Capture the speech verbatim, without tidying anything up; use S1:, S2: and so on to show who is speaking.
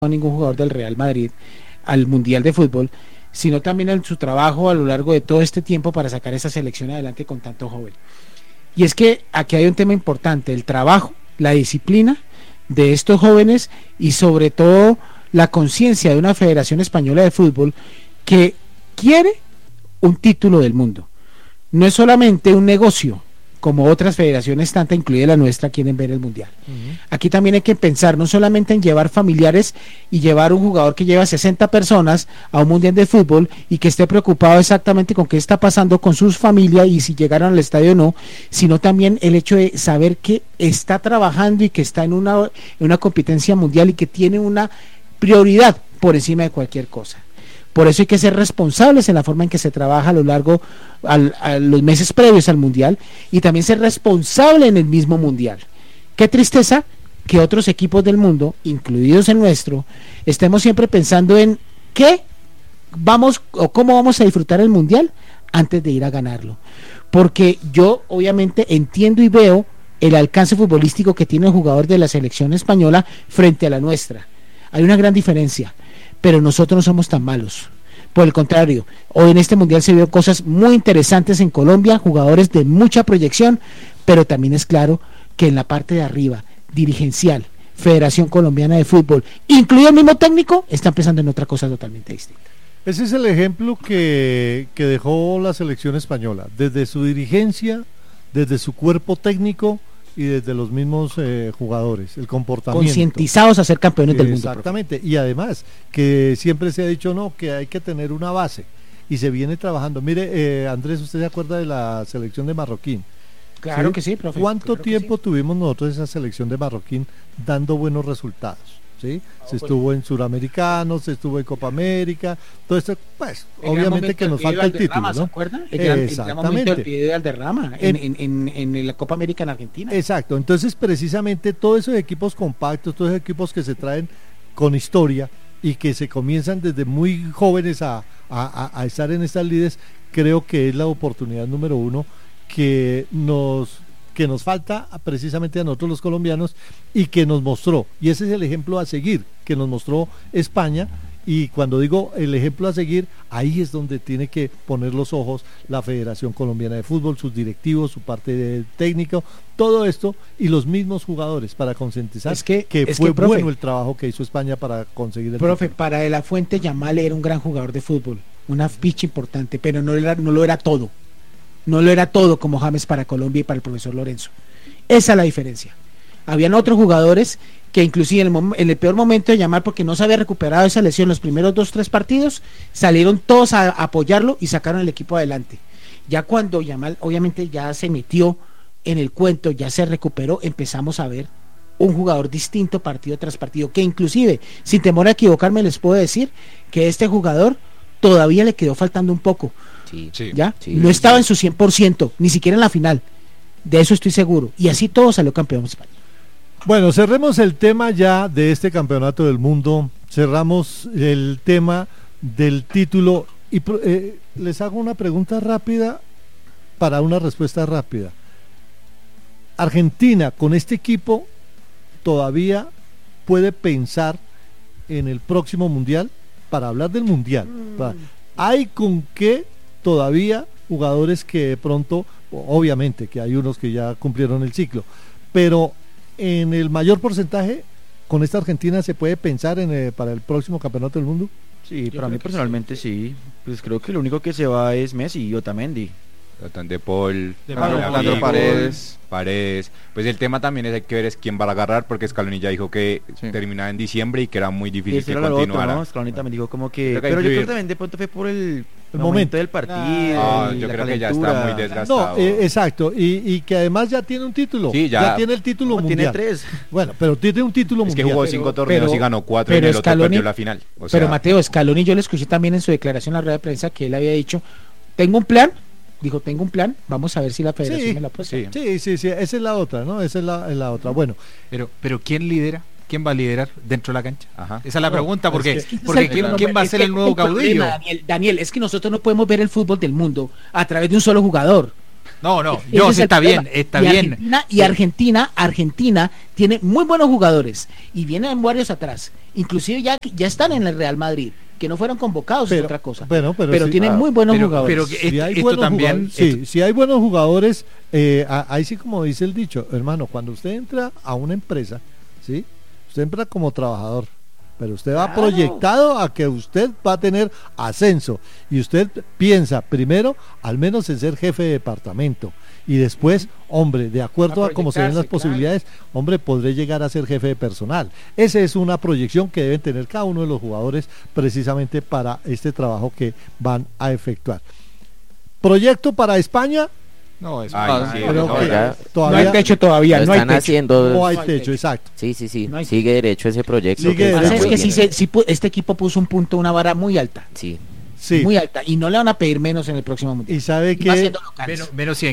S1: a ningún jugador del Real Madrid al Mundial de Fútbol, sino también en su trabajo a lo largo de todo este tiempo para sacar esa selección adelante con tanto joven. Y es que aquí hay un tema importante, el trabajo, la disciplina de estos jóvenes y sobre todo la conciencia de una Federación Española de Fútbol que quiere un título del mundo. No es solamente un negocio, como otras federaciones, tanta incluida la nuestra, quieren ver el Mundial. Uh-huh. Aquí también hay que pensar no solamente en llevar familiares y llevar un jugador que lleva sesenta personas a un Mundial de Fútbol y que esté preocupado exactamente con qué está pasando con sus familias y si llegaron al estadio o no, sino también el hecho de saber que está trabajando y que está en una, en una competencia mundial y que tiene una prioridad por encima de cualquier cosa. Por eso hay que ser responsables en la forma en que se trabaja a lo largo al, a los meses previos al Mundial y también ser responsable en el mismo Mundial. Qué tristeza que otros equipos del mundo, incluidos el nuestro, estemos siempre pensando en qué vamos o cómo vamos a disfrutar el Mundial antes de ir a ganarlo. Porque yo obviamente entiendo y veo el alcance futbolístico que tiene el jugador de la selección española frente a la nuestra. Hay una gran diferencia. Pero nosotros no somos tan malos. Por el contrario, hoy en este Mundial se vio cosas muy interesantes en Colombia, jugadores de mucha proyección, pero también es claro que en la parte de arriba, dirigencial, Federación Colombiana de Fútbol, incluido el mismo técnico, están pensando en otra cosa totalmente distinta.
S2: Ese es el ejemplo que, que dejó la selección española, desde su dirigencia, desde su cuerpo técnico, y desde los mismos eh, jugadores, el comportamiento.
S1: Concientizados a ser campeones del mundo.
S2: Exactamente, y además, que siempre se ha dicho, no, que hay que tener una base, y se viene trabajando. Mire, eh, Andrés, ¿usted se acuerda de la selección de Marroquín?
S1: Claro
S2: ¿Sí?
S1: que sí, profe.
S2: ¿Cuánto
S1: claro
S2: tiempo
S1: sí.
S2: tuvimos nosotros esa selección de Marroquín dando buenos resultados? ¿Sí? No, se estuvo pues, en Suramericanos, se estuvo en Copa América, todo esto, pues, obviamente que nos falta el título, ¿no?
S1: ¿Se acuerdan? El gran,
S2: Exactamente.
S1: El video de Alderrama en, en, en, en la Copa América en Argentina.
S2: Exacto, entonces precisamente todos esos equipos compactos, todos esos equipos que se traen con historia y que se comienzan desde muy jóvenes a, a, a estar en estas lides, creo que es la oportunidad número uno que nos... que nos falta precisamente a nosotros los colombianos y que nos mostró, y ese es el ejemplo a seguir que nos mostró España, y cuando digo el ejemplo a seguir, ahí es donde tiene que poner los ojos la Federación Colombiana de Fútbol, sus directivos, su parte de técnico, todo esto, y los mismos jugadores para concientizar
S1: es que,
S2: que
S1: es
S2: fue
S1: que, profe,
S2: bueno el trabajo que hizo España para conseguir el
S1: profe,
S2: título.
S1: para De La Fuente Yamal era un gran jugador de fútbol, una ficha importante, pero no, era, no lo era todo. No lo era todo como James para Colombia y para el profesor Lorenzo. Esa es la diferencia. Habían otros jugadores que inclusive en el, en el peor momento de Yamal, porque no se había recuperado esa lesión los primeros dos, tres partidos, salieron todos a, a apoyarlo y sacaron el equipo adelante. Ya cuando Yamal obviamente ya se metió en el cuento, ya se recuperó, empezamos a ver un jugador distinto partido tras partido, que inclusive, sin temor a equivocarme, les puedo decir que este jugador todavía le quedó faltando un poco. Sí, sí, ¿ya? Sí, no estaba sí. en su cien por ciento, ni siquiera en la final. De eso estoy seguro. Y así todo salió campeón español.
S2: Bueno, cerremos el tema ya de este campeonato del mundo. Cerramos el tema del título. Y eh, les hago una pregunta rápida para una respuesta rápida. Argentina, con este equipo, todavía puede pensar en el próximo mundial, para hablar del mundial. Mm. Para, ¿hay con qué todavía jugadores que de pronto, obviamente que hay unos que ya cumplieron el ciclo, pero en el mayor porcentaje con esta Argentina se puede pensar en eh, para el próximo campeonato del mundo?
S3: Sí, Yo para mí personalmente sí. sí, pues creo que lo único que se va es Messi y Otamendi.
S4: Otán de Paul,
S3: de Alejandro Paredes.
S4: Paredes. Pues el tema también es hay que ver es quién va a agarrar, porque Scaloni ya dijo que sí. terminaba en diciembre y que era muy difícil que continuara.
S3: ¿no? Scaloni también dijo como que, creo que pero yo creo que también de pronto fue por el, el momento del partido.
S4: No, yo creo calentura. que ya está muy desgastado.
S2: No, eh, exacto, y, y que además ya tiene un título.
S4: Sí, ya.
S2: ya tiene el título
S3: no,
S2: mundial.
S3: Tiene tres.
S2: Bueno, pero tiene un título
S4: es
S2: mundial.
S4: Es que jugó cinco
S1: pero,
S4: torneos
S1: pero,
S4: y ganó cuatro,
S1: pero
S4: y en el
S1: Scaloni,
S4: otro perdió la final. O sea,
S1: pero Mateo, Scaloni yo le escuché también en su declaración en la rueda de prensa que él había dicho, tengo un plan. Dijo, tengo un plan, vamos a ver si la federación
S2: sí,
S1: me la apuesta.
S2: Sí, sí, sí, sí, esa es la otra, ¿no? Esa es la, es la otra. Bueno,
S5: pero, pero ¿quién lidera? ¿Quién va a liderar dentro de la cancha?
S4: Ajá.
S5: Esa es la no, pregunta, porque,
S1: es que,
S5: porque
S1: es
S5: ¿quién,
S1: el,
S5: ¿quién va a ser
S1: el,
S5: el nuevo
S1: el
S5: caudillo?
S1: Problema, Daniel, Daniel, es que nosotros no podemos ver el fútbol del mundo a través de un solo jugador.
S5: No, no,
S1: Ese
S5: yo
S1: es
S5: sí
S1: el
S5: está
S1: problema.
S5: bien, está
S1: y
S5: bien.
S1: Argentina, y Argentina, Argentina tiene muy buenos jugadores y vienen varios atrás. Inclusive ya, ya están en el Real Madrid, que no fueron convocados,
S2: Pero-
S1: es otra cosa.
S2: bueno, pero sí,
S1: tienen
S2: ah,
S1: muy buenos
S5: pero-
S1: jugadores.
S5: pero que-
S2: Si
S5: Esto-
S2: hay
S5: esto
S2: buenos
S5: también-
S2: jugadores, sí,
S5: esto-
S2: si hay buenos jugadores, eh, a- ahí sí como dice el dicho, hermano, cuando usted entra a una empresa, ¿sí? Usted entra como trabajador, pero usted va
S1: Claro.
S2: proyectado a que usted va a tener ascenso y usted piensa primero al menos en ser jefe de departamento y después, hombre, de acuerdo
S1: A
S2: a cómo se ven las
S1: proyectarse,
S2: posibilidades, hombre, podré llegar a ser jefe de personal. Esa es una proyección que deben tener cada uno de los jugadores precisamente para este trabajo que van a efectuar. Proyecto para España,
S5: No, eso
S4: Ay,
S5: no.
S4: sí,
S2: creo
S4: no,
S2: que
S4: ya.
S1: no hay
S2: todavía
S1: techo todavía,
S6: Lo
S1: no hay
S6: están
S1: techo.
S6: haciendo.
S2: no hay
S1: No hay
S2: techo,
S1: techo.
S2: exacto.
S6: Sí, sí, sí.
S1: No hay-
S6: Sigue derecho ese proyecto.
S2: Sigue
S6: que
S1: Lo que
S2: derecho.
S1: pasa
S6: está
S1: es que
S6: muy
S1: sí,
S6: bien.
S1: se- sí pu- este equipo puso un punto, una vara muy alta,
S6: Sí.
S2: Sí.
S1: muy alta, y no le van a pedir menos en el próximo mundial.
S2: Y sabe
S1: Y más
S2: que
S1: siendo locales.
S5: Menos, menos si